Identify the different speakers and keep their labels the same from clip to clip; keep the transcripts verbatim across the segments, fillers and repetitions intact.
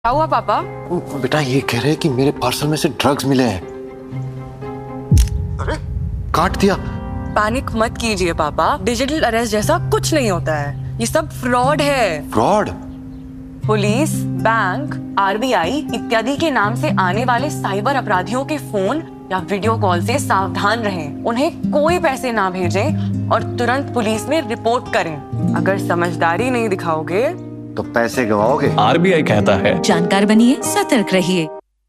Speaker 1: क्या हुआ पापा?
Speaker 2: बेटा ये कह रहे हैं कि मेरे पार्सल में से ड्रग्स मिले हैं। अरे काट दिया।
Speaker 1: पैनिक मत कीजिए पापा, डिजिटल अरेस्ट जैसा कुछ नहीं होता है, ये सब फ्रॉड है।
Speaker 2: फ्रॉड?
Speaker 1: पुलिस, बैंक, आरबीआई इत्यादि के नाम से आने वाले साइबर अपराधियों के फोन या वीडियो कॉल से सावधान रहें। उन्हें कोई पैसे ना भेजें और तुरंत पुलिस में रिपोर्ट करें। अगर समझदारी नहीं दिखाओगे
Speaker 2: तो पैसे गवाओगे।
Speaker 3: आरबीआई कहता है
Speaker 4: जानकार बनिए, सतर्क रहिए।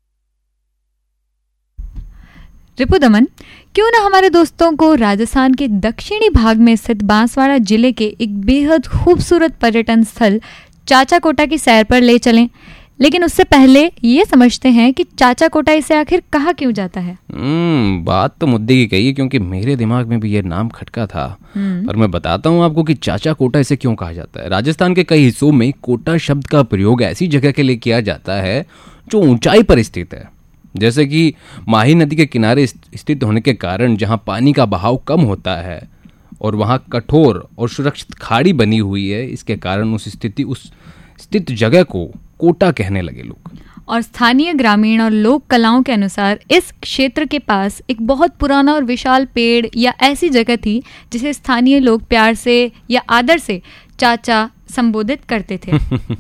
Speaker 5: रिपुदमन, क्यों न हमारे दोस्तों को राजस्थान के दक्षिणी भाग में स्थित बांसवाड़ा जिले के एक बेहद खूबसूरत पर्यटन स्थल चाचा कोटा की सैर पर ले चलें। लेकिन उससे पहले ये समझते हैं कि चाचा कोटा इसे आखिर कहा क्यों जाता है।
Speaker 3: हम्म बात तो मुद्दे की कही है, क्योंकि मेरे दिमाग में भी ये नाम खटका था। पर मैं बताता हूँ आपको कि चाचा कोटा इसे क्यों कहा जाता है। राजस्थान के कई हिस्सों में कोटा शब्द का प्रयोग ऐसी जगह के लिए किया जाता है जो ऊंचाई पर स्थित है, जैसे कि माही नदी के किनारे स्थित होने के कारण जहाँ पानी का बहाव कम होता है और वहाँ कठोर और सुरक्षित खाड़ी बनी हुई है, इसके कारण उस स्थिति उस स्थित जगह को कोटा कहने लगे लोग।
Speaker 5: और स्थानीय ग्रामीण और लोक कलाओं के अनुसार इस क्षेत्र के पास एक बहुत पुराना और विशाल पेड़ या ऐसी जगह थी जिसे स्थानीय लोग प्यार से या आदर से चाचा संबोधित करते थे।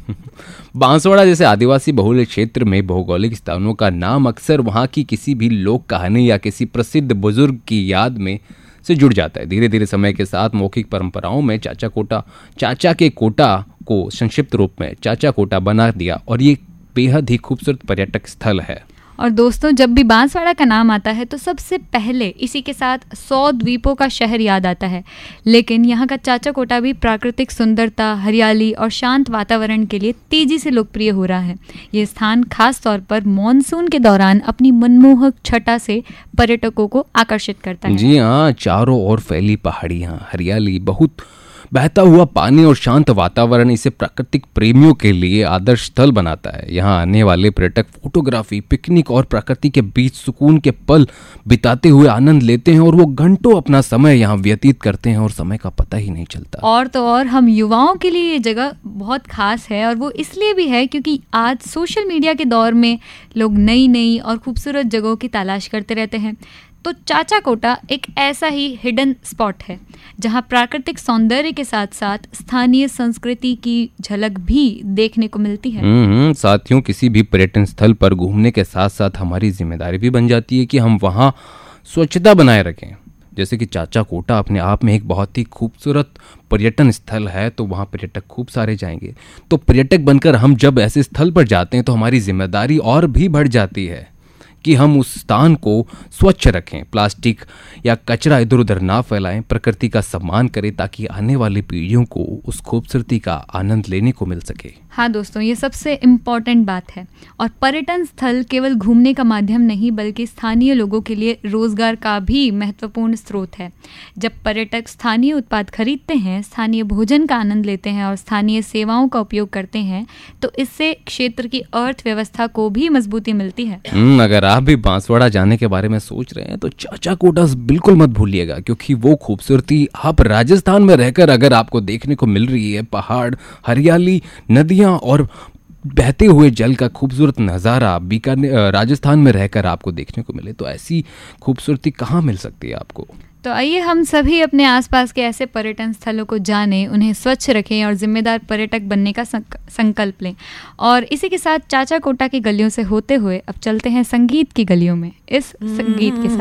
Speaker 3: बांसवाड़ा जैसे आदिवासी बहुल क्षेत्र में भौगोलिक स्थानों का नाम अक्सर वहाँ की किसी भी लोक कहानी या किसी प्रसिद्ध बुजुर्ग की याद में से जुड़ जाता है। धीरे धीरे समय के साथ मौखिक परंपराओं में चाचा कोटा चाचा के कोटा को संक्षिप्त रूप में चाचा कोटा बना दिया और ये बेहद ही खूबसूरत पर्यटक स्थल है।
Speaker 5: और दोस्तों, जब भी बांसवाड़ा का नाम आता है तो सबसे पहले इसी के साथ सौ द्वीपों का शहर याद आता है। लेकिन यहाँ का चाचा कोटा भी प्राकृतिक सुंदरता, हरियाली और शांत वातावरण के लिए तेजी से लोकप्रिय हो रहा है। ये स्थान खास तौर पर मॉनसून के दौरान अपनी मनमोहक छटा से पर्यटकों को आकर्षित करता है।
Speaker 3: जी हाँ, चारों ओर फैली पहाड़ियाँ, हरियाली, बहुत बहता हुआ पानी और शांत वातावरण इसे प्राकृतिक प्रेमियों के लिए आदर्श स्थल बनाता है। यहाँ आने वाले पर्यटक फोटोग्राफी, पिकनिक और प्रकृति के बीच सुकून के पल बिताते हुए आनंद लेते हैं और वो घंटों अपना समय यहाँ व्यतीत करते हैं और समय का पता ही नहीं चलता।
Speaker 5: और तो और हम युवाओं के लिए ये जगह बहुत खास है, और वो इसलिए भी है क्योंकि आज सोशल मीडिया के दौर में लोग नई नई और खूबसूरत जगहों की तलाश करते रहते हैं। तो चाचा कोटा एक ऐसा ही हिडन स्पॉट है जहां प्राकृतिक सौंदर्य के साथ साथ स्थानीय संस्कृति की झलक भी देखने को मिलती है।
Speaker 3: हम्म साथियों, किसी भी पर्यटन स्थल पर घूमने के साथ साथ हमारी जिम्मेदारी भी बन जाती है कि हम वहां स्वच्छता बनाए रखें। जैसे कि चाचा कोटा अपने आप में एक बहुत ही खूबसूरत पर्यटन स्थल है, तो वहाँ पर्यटक खूब सारे जाएंगे। तो पर्यटक बनकर हम जब ऐसे स्थल पर जाते हैं तो हमारी जिम्मेदारी और भी बढ़ जाती है कि हम उस स्थान को स्वच्छ रखें, प्लास्टिक या कचरा इधर उधर ना फैलाएं, प्रकृति का सम्मान करें ताकि आने वाली पीढ़ियों को उस खूबसूरती का आनंद लेने को मिल सके।
Speaker 5: हाँ दोस्तों, ये सबसे इम्पॉर्टेंट बात है। और पर्यटन स्थल केवल घूमने का माध्यम नहीं बल्कि स्थानीय लोगों के लिए रोजगार का भी महत्वपूर्ण स्रोत है। जब पर्यटक स्थानीय उत्पाद खरीदते हैं, स्थानीय भोजन का आनंद लेते हैं और स्थानीय सेवाओं का उपयोग करते हैं तो इससे क्षेत्र की अर्थव्यवस्था को भी मजबूती मिलती है।
Speaker 3: अगर आप भी बांसवाड़ा जाने के बारे में सोच रहे हैं तो चाचा कोटा बिल्कुल मत भूलिएगा, क्योंकि वो खूबसूरती आप राजस्थान में रहकर अगर आपको देखने को मिल रही है, पहाड़, हरियाली, नदियां और बहते हुए जल का खूबसूरत नज़ारा बीकानेर राजस्थान में रहकर आपको देखने को मिले, तो ऐसी खूबसूरती कहाँ मिल सकती है आपको।
Speaker 5: तो आइए हम सभी अपने आसपास के ऐसे पर्यटन स्थलों को जानें, उन्हें स्वच्छ रखें और जिम्मेदार पर्यटक बनने का संकल्प लें। और इसी के साथ चाचा कोटा की गलियों से होते हुए अब चलते हैं संगीत की गलियों में इस संगीत के साथ।